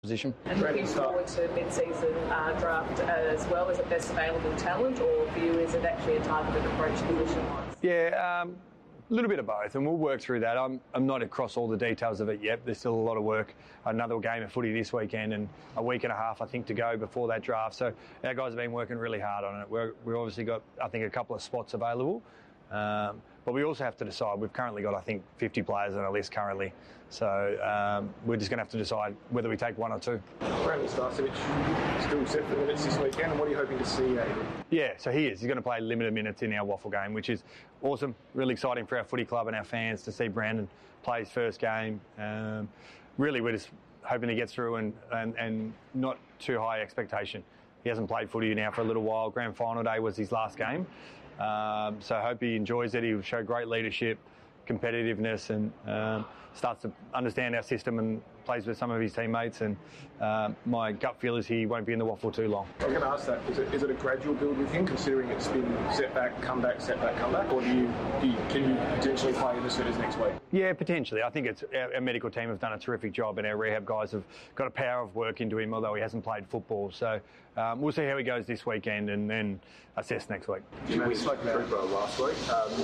position. And looking forward to mid-season draft as well, as it best available talent, or for you is it actually a targeted approach position-wise? Yeah, a little bit of both, and we'll work through that. I'm not across all the details of it yet. There's still a lot of work. Another game of footy this weekend and a week and a half, I think, to go before that draft. So our guys have been working really hard on it. We've obviously got, I think, a couple of spots available. But we also have to decide. We've currently got, I think, 50 players on our list currently. So we're just going to have to decide whether we take one or two. Brandon Starcevich still set for minutes this weekend, and what are you hoping to see out of him? Yeah, so he is. He's going to play limited minutes in our Waffle game, which is awesome. Really exciting for our footy club and our fans to see Brandon play his first game. Really, we're just hoping he gets through and not too high expectation. He hasn't played footy now for a little while. Grand final day was his last game. So I hope he enjoys it. He'll show great leadership, competitiveness, and starts to understand our system and plays with some of his teammates. And my gut feel is he won't be in the Waffle too long. I was going to ask that, is it a gradual build with him, considering it's been setback, comeback, setback, comeback, or can you potentially play in the Sutters next week? Yeah, potentially. I think it's our medical team have done a terrific job, and our rehab guys have got a power of work into him, although he hasn't played football. So we'll see how he goes this weekend and then assess next week. We spoke about Trooper last week.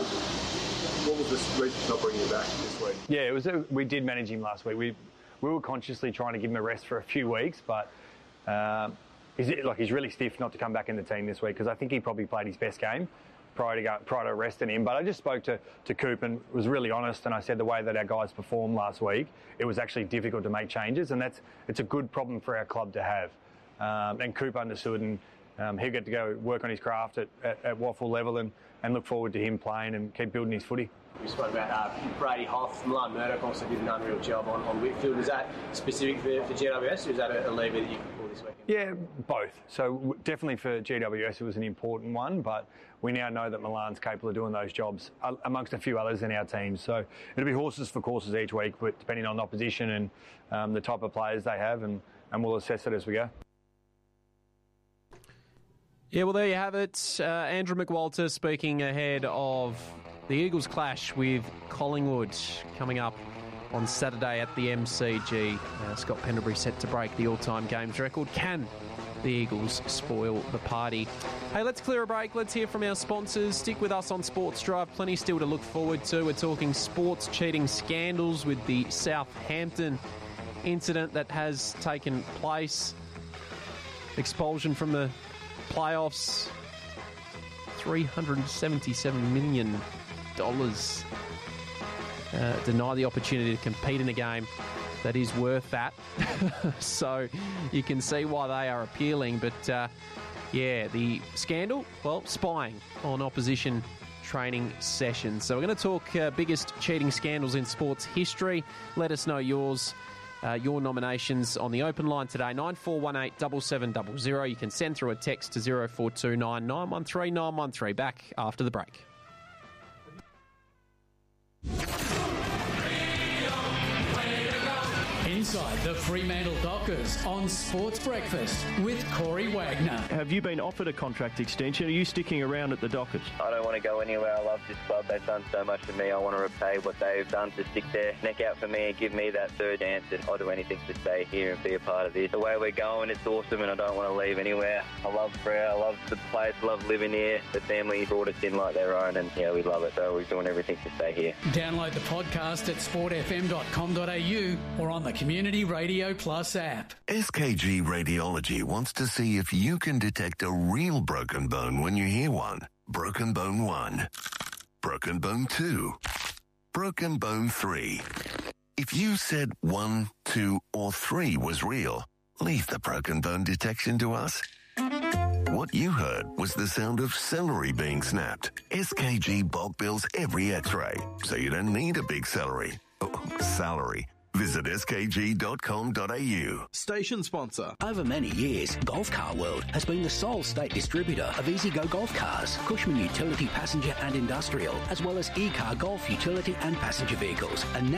What was the reason for not bringing him back this week? Yeah, we did manage him last week. We were consciously trying to give him a rest for a few weeks, but he's really stiff not to come back in the team this week, because I think he probably played his best game prior to resting him. But I just spoke to Coop and was really honest, and I said the way that our guys performed last week, it was actually difficult to make changes, and it's a good problem for our club to have. And Coop understood, and he'll get to go work on his craft at Waffle level and look forward to him playing and keep building his footy. We spoke about Brady Hoff. Milan Murdoch also did an unreal job on Whitfield. Is that specific for GWS, or is that a lever that you can pull this weekend? Yeah, both. So definitely for GWS it was an important one, but we now know that Milan's capable of doing those jobs amongst a few others in our team. So it'll be horses for courses each week, but depending on opposition and the type of players they have, and we'll assess it as we go. Yeah, well, there you have it. Andrew McWalter speaking ahead of the Eagles clash with Collingwood coming up on Saturday at the MCG. Scott Pendlebury set to break the all-time games record. Can the Eagles spoil the party? Hey, let's clear a break. Let's hear from our sponsors. Stick with us on Sports Drive. Plenty still to look forward to. We're talking sports cheating scandals with the Southampton incident that has taken place. Expulsion from the playoffs, $377 million. Deny the opportunity to compete in a game that is worth that. So you can see why they are appealing. But the scandal, well, spying on opposition training sessions. So we're going to talk biggest cheating scandals in sports history. Let us know yours. Your nominations on the open line today, 9418 7700. You can send through a text to 0429 913 913. Back after the break. Inside the Fremantle Dockers on Sports Breakfast with Corey Wagner. Have you been offered a contract extension? Are you sticking around at the Dockers? I don't want to go anywhere. I love this club. They've done so much for me. I want to repay what they've done to stick their neck out for me and give me that third chance, and I'll do anything to stay here and be a part of this. The way we're going, it's awesome, and I don't want to leave anywhere. I love Freo. I love the place. I love living here. The family brought us in like their own, and we love it. So we're doing everything to stay here. Download the podcast at sportfm.com.au or on the Community Radio Plus app. SKG Radiology wants to see if you can detect a real broken bone when you hear one. Broken bone 1. Broken bone 2. Broken bone 3. If you said 1, 2, or 3 was real, leave the broken bone detection to us. What you heard was the sound of celery being snapped. SKG bulk bills every x-ray, so you don't need a big salary. Visit skg.com.au. Station sponsor. Over many years, Golf Car World has been the sole state distributor of EasyGo golf cars, Cushman Utility Passenger and Industrial, as well as E-Car Golf Utility and Passenger Vehicles. And now